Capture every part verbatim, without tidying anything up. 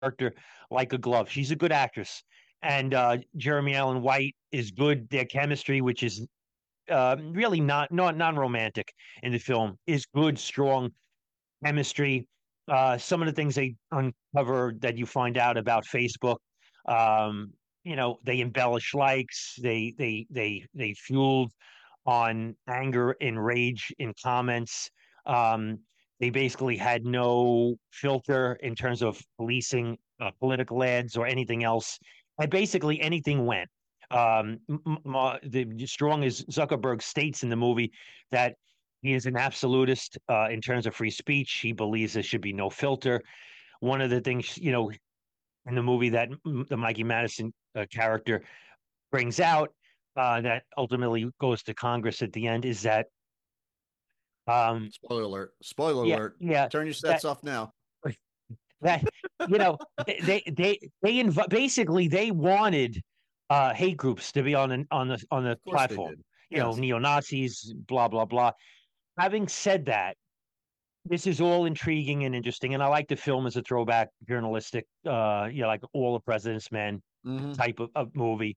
character like a glove. She's a good actress, and uh, Jeremy Allen White is good. Their chemistry, which is uh, really not not non romantic in the film, is good, strong chemistry. Uh, some of the things they uncover that you find out about Facebook, um, you know, they embellish likes, they they they they fueled on anger and rage in comments. Um, they basically had no filter in terms of policing uh, political ads or anything else, and basically anything went. Um, the strong as Zuckerberg states in the movie that he is an absolutist uh, in terms of free speech. He believes there should be no filter. One of the things, you know, in the movie that the Mikey Madison uh, character brings out uh, that ultimately goes to Congress at the end is that, um, Spoiler alert. Spoiler yeah, alert. yeah, Turn your that sets off now. that you know they they they inv- basically they wanted uh, hate groups to be on an, on the on the Of course they platform. did. You know, Yes. neo Nazis, blah blah blah. Having said that, this is all intriguing and interesting, and I like the film as a throwback journalistic, uh, you know, like All the President's Men Hmm. type of, of movie.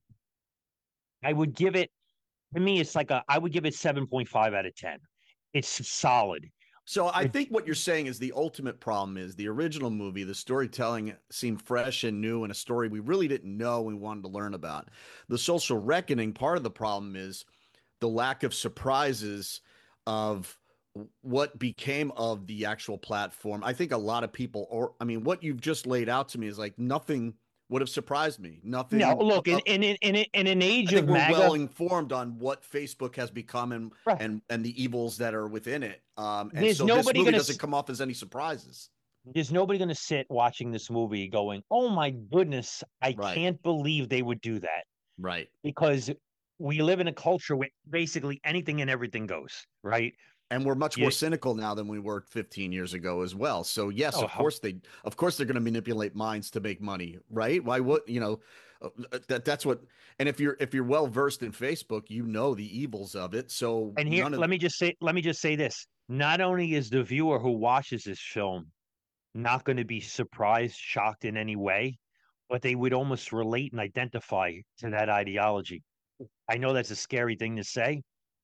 I would give it, to me, it's like a, I would give it seven point five out of ten. It's solid. So I It, think what you're saying is the ultimate problem is the original movie, the storytelling seemed fresh and new and a story we really didn't know we wanted to learn about. The Social Reckoning, part of the problem is the lack of surprises of what became of the actual platform. I think a lot of people, or I mean, what you've just laid out to me is like nothing would have surprised me. no, Nothing. Uh, look, in, uh, in, in, in an I age of think we're well MAGA, informed on what Facebook has become and right, and and the evils that are within it. Um, and there's so this nobody movie going doesn't to, come off as any surprises. there's nobody going to sit watching this movie going, oh my goodness, I Right. can't believe they would do that. Right. Because we live in a culture where basically anything and everything goes, right? And we're much more You, cynical now than we were fifteen years ago as well. So yes, of oh, course they of course they're going to manipulate minds to make money, right? Why would, you know, uh, that that's what and if you're if you're well versed in Facebook, you know the evils of it. So and here, none of let me just say, let me just say this. Not only is the viewer who watches this film not going to be surprised, shocked in any way, but they would almost relate and identify to that ideology. I know that's a scary thing to say.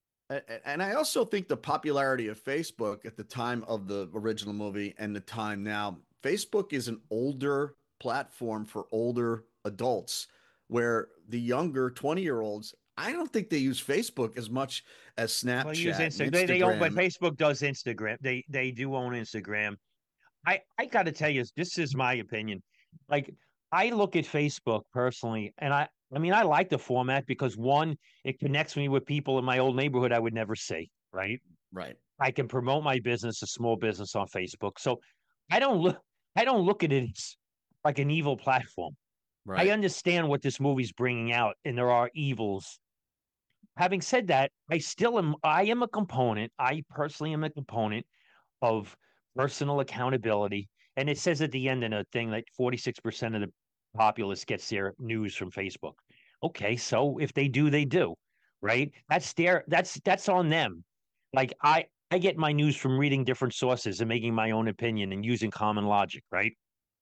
And I also think the popularity of Facebook at the time of the original movie and the time now, Facebook is an older platform for older adults, where the younger twenty year olds, I don't think they use Facebook as much as Well, use Snapchat and Instagram. They, they own, but Instagram. Facebook does Instagram. They they do own Instagram. I I got to tell you, this is my opinion. Like I look at Facebook personally, and I I mean I like the format because one, it connects me with people in my old neighborhood I would never see. Right, Right, I can promote my business, a small business, on Facebook. So I don't look I don't look at it as like an evil platform. I right. understand what this movie's bringing out, and there are evils. Having said that, I still am. I am a component. I personally am a component of personal accountability. And it says at the end in a thing that forty-six percent of the populace gets their news from Facebook. Okay, so if they do, they do, right? That's their that's that's on them. Like I I get my news from reading different sources and making my own opinion and using common logic, right?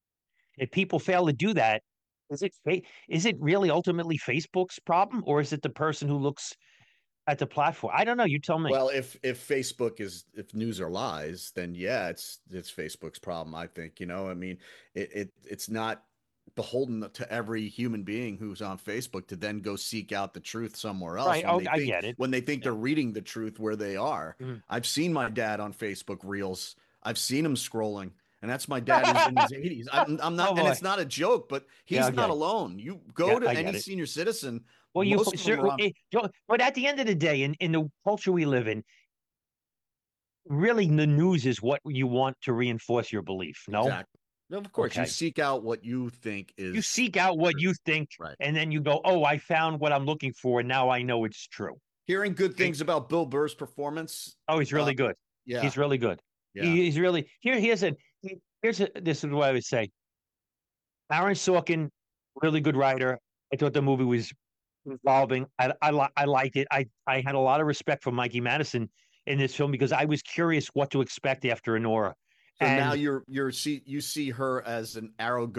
If people fail to do that, is it is it really ultimately Facebook's problem, or is it the person who looks at the platform? I don't know. You tell me. Well, if if Facebook is if news are lies, then yeah, it's it's Facebook's problem, I think. You know, I mean, it, it it's not beholden to every human being who's on Facebook to then go seek out the truth somewhere else Right. when Oh, they I think get it. when they think Yeah. they're reading the truth where they are. Mhm. I've seen my dad on Facebook Reels. I've seen him scrolling, and that's my dad who's in his eighties. I'm I'm Oh not, and boy. it's not a joke, but Yeah. he's not Okay. alone. You Yeah, go to I any get it. senior citizen, Well, you most of them are on. but at the end of the day, in, in the culture we live in, really the news is what you want to reinforce your belief. No? Exactly. Of course, you Okay. seek out what you think You is seek out what true. you think, Right. and then you go, oh, I found what I'm looking for, and now I know it's true. Hearing good Okay? things about Bill Burr's performance. Oh, he's Uh, really good. yeah, He's really good. yeah. He, he's really here. Here's a here's a, this is what I would say. Aaron Sorkin, really good writer. I thought the movie was involving. I I, li- I liked it. I I had a lot of respect for Mikey Madison in this film because I was curious what to expect after Anora. So now And you're you're see you see her as an arrow